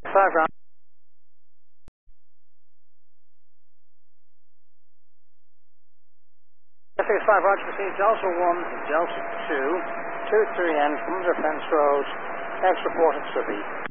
5 ground. FX5 Roger, proceed Delta 1, Delta 2, 23N from under Fence Road, X reported Surrey.